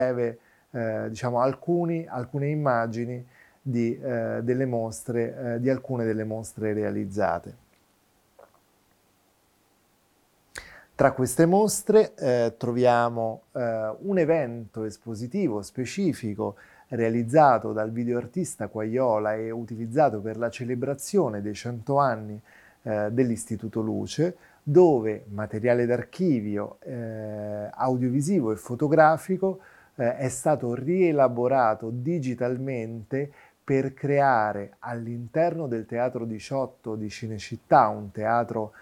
diciamo, alcune immagini delle mostre, di alcune delle mostre realizzate. Tra queste mostre troviamo un evento espositivo specifico realizzato dal videoartista Quagliola e utilizzato per la celebrazione dei 100 anni dell'Istituto Luce, dove materiale d'archivio audiovisivo e fotografico è stato rielaborato digitalmente per creare all'interno del Teatro 18 di Cinecittà, un teatro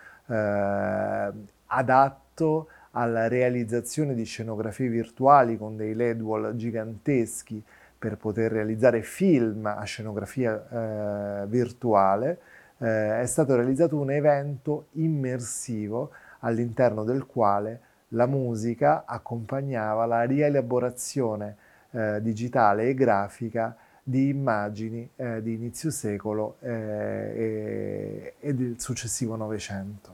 adatto alla realizzazione di scenografie virtuali con dei LED wall giganteschi per poter realizzare film a scenografia virtuale, è stato realizzato un evento immersivo all'interno del quale la musica accompagnava la rielaborazione digitale e grafica di immagini di inizio secolo e del successivo Novecento.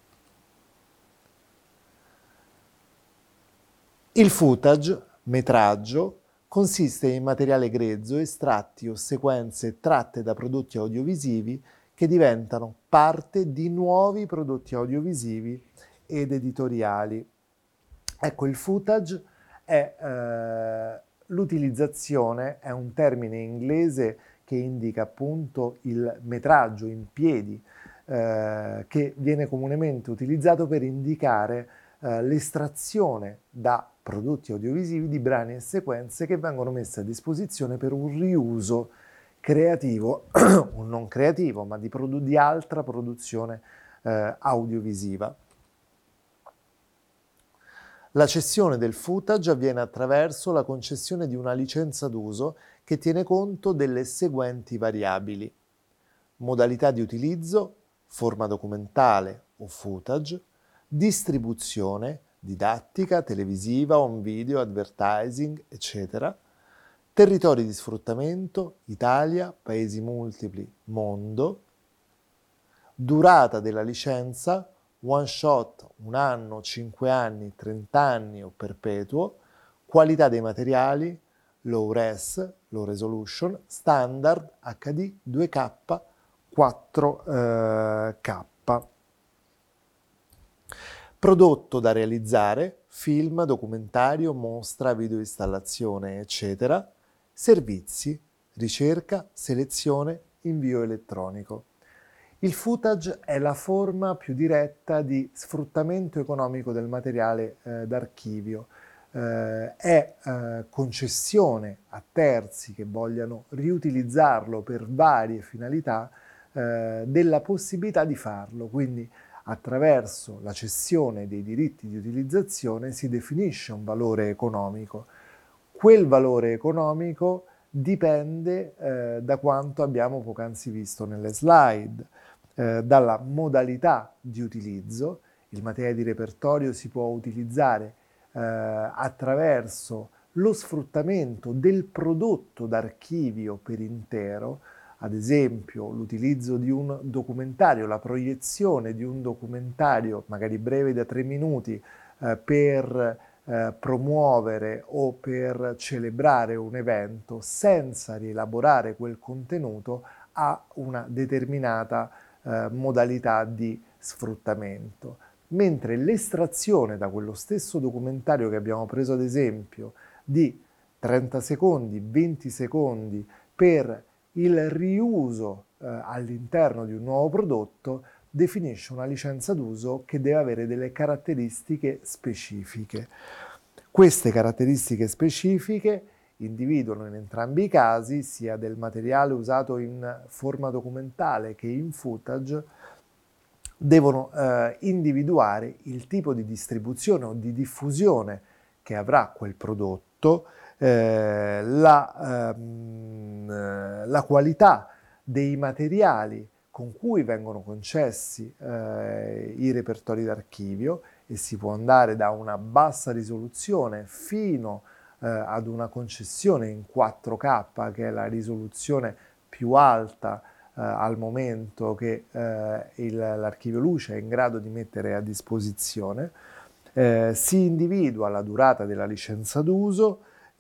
Il footage, metraggio, consiste in materiale grezzo, estratti o sequenze tratte da prodotti audiovisivi che diventano parte di nuovi prodotti audiovisivi ed editoriali. Ecco, il footage è l'utilizzazione, è un termine inglese che indica appunto il metraggio in piedi, che viene comunemente utilizzato per indicare l'estrazione da prodotti audiovisivi di brani e sequenze che vengono messe a disposizione per un riuso creativo, o non creativo, ma di altra produzione audiovisiva. La cessione del footage avviene attraverso la concessione di una licenza d'uso che tiene conto delle seguenti variabili: modalità di utilizzo, forma documentale o footage, distribuzione, didattica, televisiva, home video, advertising, eccetera, territori di sfruttamento, Italia, paesi multipli, mondo, durata della licenza, one shot, 1 anno, 5 anni, 30 anni o perpetuo, qualità dei materiali, low res, low resolution, standard, HD, 2K, 4K. Prodotto da realizzare, film, documentario, mostra, videoinstallazione, eccetera. Servizi, ricerca, selezione, invio elettronico. Il footage è la forma più diretta di sfruttamento economico del materiale d'archivio. È concessione a terzi che vogliano riutilizzarlo per varie finalità della possibilità di farlo. Quindi attraverso la cessione dei diritti di utilizzazione si definisce un valore economico. Quel valore economico dipende da quanto abbiamo poc'anzi visto nelle slide, dalla modalità di utilizzo. Il materiale di repertorio si può utilizzare attraverso lo sfruttamento del prodotto d'archivio per intero, ad esempio l'utilizzo di un documentario, la proiezione di un documentario, magari breve da 3 minuti, per promuovere o per celebrare un evento senza rielaborare quel contenuto a una determinata modalità di sfruttamento. Mentre l'estrazione da quello stesso documentario che abbiamo preso ad esempio di 30 secondi, 20 secondi per il riuso all'interno di un nuovo prodotto definisce una licenza d'uso che deve avere delle caratteristiche specifiche. Queste caratteristiche specifiche individuano in entrambi i casi, sia del materiale usato in forma documentale che in footage, devono individuare il tipo di distribuzione o di diffusione che avrà quel prodotto, la qualità dei materiali con cui vengono concessi i repertori d'archivio, e si può andare da una bassa risoluzione fino ad una concessione in 4K, che è la risoluzione più alta al momento che l'archivio luce è in grado di mettere a disposizione. Si individua la durata della licenza d'uso,